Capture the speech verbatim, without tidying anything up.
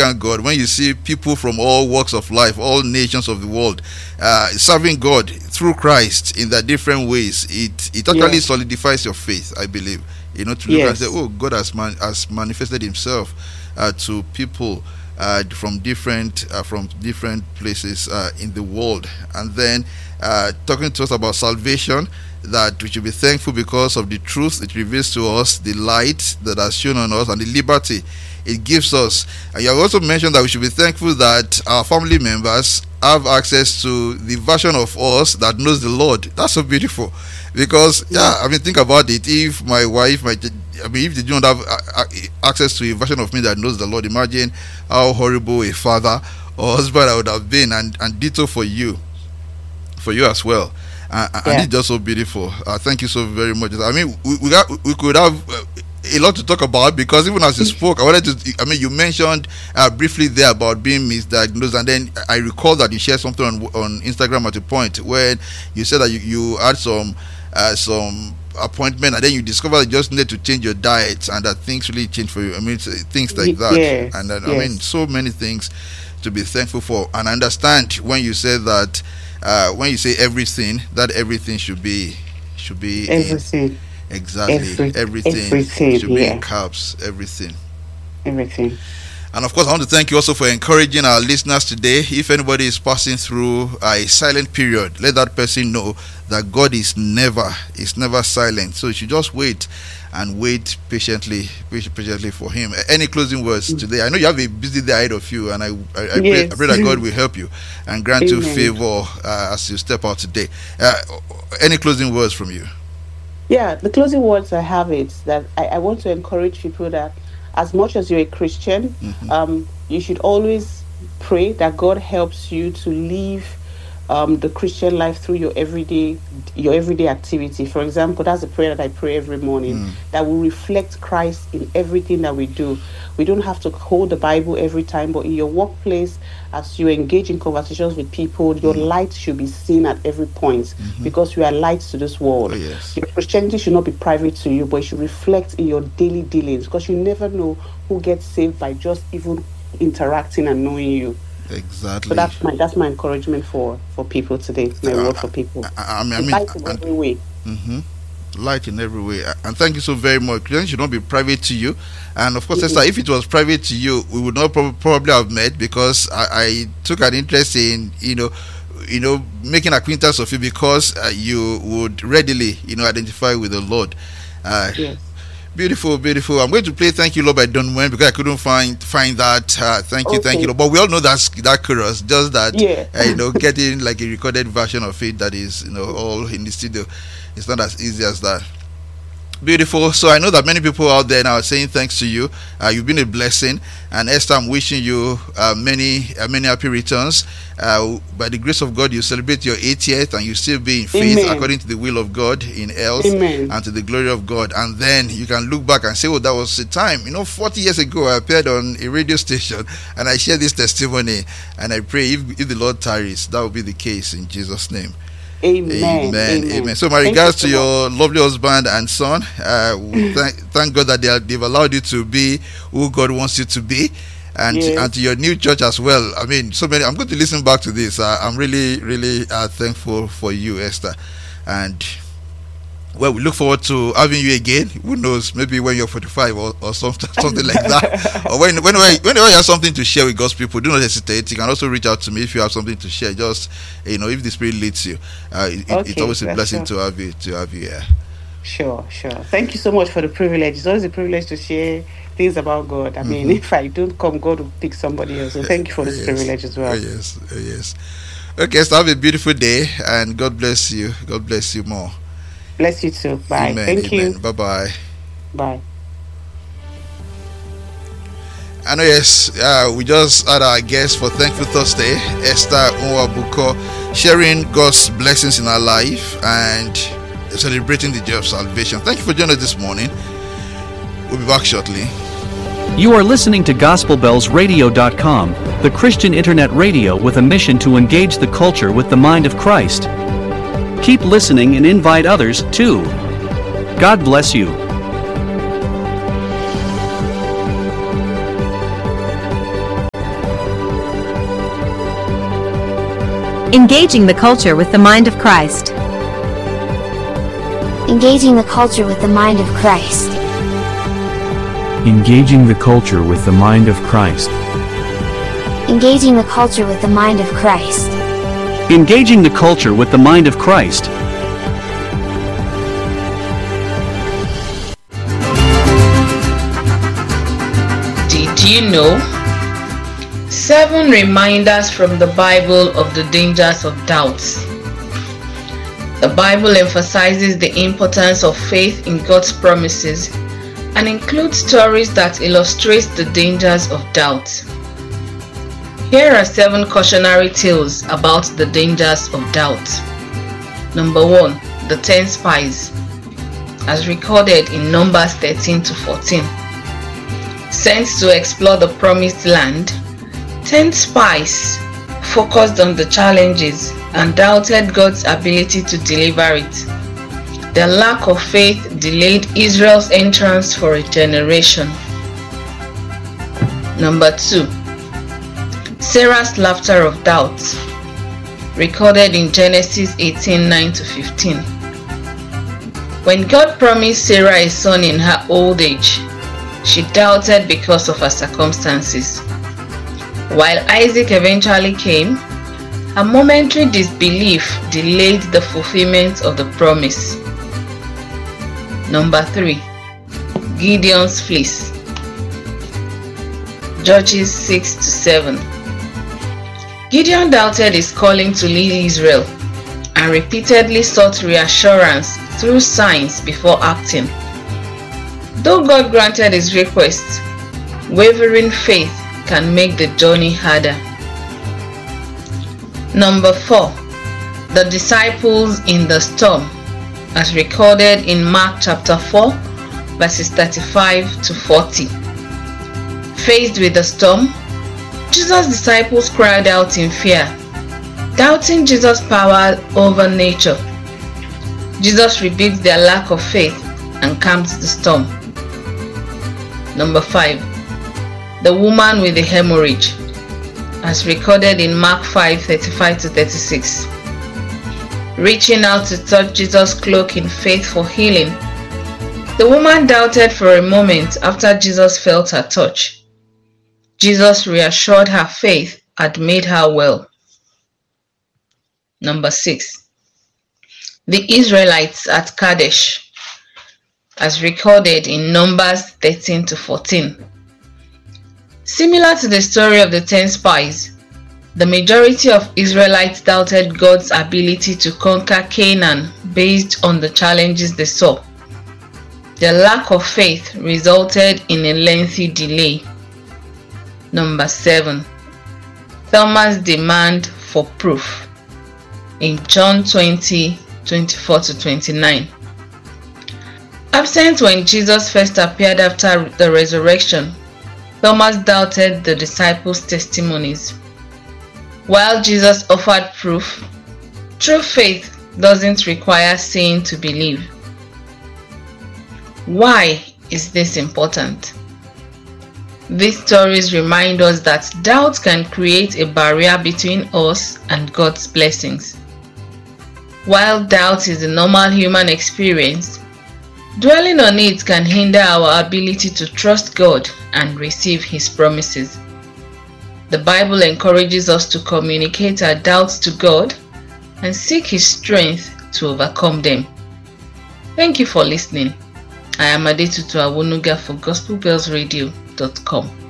significant God, when you see people from all walks of life, all nations of the world, uh, serving God through Christ in their different ways, it it actually Yes. solidifies your faith, I believe. You know, to look and Yes. say, oh, God has man, has manifested Himself uh, to people uh, from different uh, from different places uh, in the world, and then uh, talking to us about salvation, that we should be thankful because of the truth it reveals to us, the light that has shone on us, and the liberty it gives us. And you have also mentioned that we should be thankful that our family members have access to the version of us that knows the Lord. That's so beautiful, because yeah, I mean, think about it. If my wife, my I mean, if they don't have uh, access to a version of me that knows the Lord, imagine how horrible a father or husband I would have been, and and ditto for you, for you as well. Uh, Yeah. And it's just so beautiful. Uh, thank you so very much. I mean, we we, got, we could have uh, a lot to talk about, because even as you spoke, I wanted to. I mean, you mentioned uh, briefly there about being misdiagnosed, and then I recall that you shared something on on Instagram at a point where you said that you, you had some uh, some appointment, and then you discovered that you just needed to change your diet, and that things really changed for you. I mean, it's, things like that, Yes, and then, I yes. mean, so many things to be thankful for. And I understand when you say that. Uh, when you say everything, that everything should be should be in- Everything. exactly Every- everything, everything, should be yeah. in caps, everything. Everything. And of course, I want to thank you also for encouraging our listeners today. If anybody is passing through a silent period, let that person know that God is never is never silent. So you should just wait and wait patiently, wait patiently for Him. Any closing words today? I know you have a busy day ahead of you, and I I, I, pray, Yes. I pray that God will help you and grant you Amen. favor uh, as you step out today. Uh, any closing words from you? Yeah, the closing words I have is that I, I want to encourage people that as much as you're a Christian, Mhm. um, you should always pray that God helps you to live um, the Christian life through your everyday your everyday activity. For example, that's a prayer that I pray every morning, Mm. that will reflect Christ in everything that we do. We don't have to hold the Bible every time, but in your workplace, as you engage in conversations with people, your light should be seen at every point, because you are lights to this world. Oh, yes. Your Christianity should not be private to you, but it should reflect in your daily dealings, because you never know who gets saved by just even interacting and knowing you. Exactly. So that's my that's my encouragement for for people today. My word for people. I, I mean, I mean, Light in and- every way. Mm-hmm. Light in every way. And thank you so very much. Christianity should not be private to you. And of course, Mhm. Esther, if it was private to you, we would not prob- probably have met, because I, I took an interest in, you know, you know, making acquaintance of you, because uh, you would readily, you know, identify with the Lord. Uh, Yes. Beautiful, beautiful. I'm going to play "Thank You, Lord" by Don Moen, because I couldn't find find that. Uh, thank you, thank Okay. you, Lord. But we all know that's that chorus. Just that, Yeah. uh, you know, getting like a recorded version of it that is, you know, all in the studio. It's not as easy as that. Beautiful. So I know that many people out there now are saying thanks to you. Uh, you've been a blessing, and Esther, I'm wishing you uh, many uh, many happy returns. Uh, by the grace of God, you celebrate your eightieth, and you still be in faith Amen. according to the will of God, in health, Amen. and to the glory of God. And then you can look back and say, "Oh, that was a time. You know, forty years ago, I appeared on a radio station, and I shared this testimony." And I pray, if, if the Lord tarries, that will be the case in Jesus' name. Amen. Amen. Amen. Amen. So my Thank regards to you so your lovely husband and son. Uh, we thank, thank God that they are, they've allowed you to be who God wants you to be. And, Yes. and to your new church as well. I mean, so many. I'm going to listen back to this. Uh, I'm really, really uh, thankful for you, Esther. And well, we look forward to having you again. Who knows? Maybe when you're forty-five or, or something, something like that. Or when, whenever, whenever you have something to share with God's people, do not hesitate. You can also reach out to me if you have something to share. Just, you know, if the Spirit leads you, uh, it, it's Okay, always a that's blessing sure. to have you to have you here. Sure, sure. Thank you so much for the privilege. It's always a privilege to share things about God. I mean, if I don't come, God will pick somebody else. So thank you for this Yes. privilege as well. Oh, yes, oh, yes. Okay, so have a beautiful day, and God bless you. God bless you more. Bless you too. Bye. Amen. Thank Amen. you. Bye bye. Bye. I know, yes, uh, we just had our guest for Thankful Thursday, Esther Nwabuko, sharing God's blessings in our life and celebrating the joy of salvation. Thank you for joining us this morning. We'll be back shortly. You are listening to Gospel Bells Radio dot com, the Christian internet radio with a mission to engage the culture with the mind of Christ. Keep listening and invite others, too. God bless you. Engaging the culture with the mind of Christ. Engaging the culture with the mind of Christ. Engaging the culture with the mind of Christ. Engaging the culture with the mind of Christ. Engaging the culture with the mind of Christ. Did you know? Seven reminders from the Bible of the dangers of doubts. The Bible emphasizes the importance of faith in God's promises and includes stories that illustrate the dangers of doubt. Here are seven cautionary tales about the dangers of doubt. Number one, the ten spies, as recorded in Numbers thirteen to fourteen. Sent to explore the promised land, ten spies focused on the challenges and doubted God's ability to deliver it. Their lack of faith delayed Israel's entrance for a generation. Number two, Sarah's laughter of doubt, recorded in Genesis eighteen nine to fifteen. When God promised Sarah a son in her old age, she doubted because of her circumstances. While Isaac eventually came, her momentary disbelief delayed the fulfillment of the promise. Number three, Gideon's fleece, Judges six to seven. Gideon doubted his calling to lead Israel and repeatedly sought reassurance through signs before acting. Though God granted his request, wavering faith can make the journey harder. Number four, the disciples in the storm, as recorded in Mark chapter four, verses thirty-five to forty. Faced with the storm, Jesus' disciples cried out in fear, doubting Jesus' power over nature. Jesus rebuked their lack of faith and calmed the storm. Number five, the woman with the hemorrhage, as recorded in Mark five thirty-five to thirty-six. Reaching out to touch Jesus' cloak in faith for healing, the woman doubted for a moment after Jesus felt her touch. Jesus reassured her faith had made her well. Number six, the Israelites at Kadesh, as recorded in Numbers thirteen to fourteen. Similar to the story of the ten spies, the majority of Israelites doubted God's ability to conquer Canaan based on the challenges they saw. Their lack of faith resulted in a lengthy delay. Number seven, Thomas' demand for proof, in John twenty twenty-four to twenty-nine. Absent when Jesus first appeared after the resurrection, Thomas doubted the disciples' testimonies. While Jesus offered proof, true faith doesn't require seeing to believe. Why is this important? These stories remind us that doubt can create a barrier between us and God's blessings. While doubt is a normal human experience, dwelling on it can hinder our ability to trust God and receive His promises. The Bible encourages us to communicate our doubts to God and seek His strength to overcome them. Thank you for listening. I am Adetutu Awunuga for Gospel Bells Radio dot com.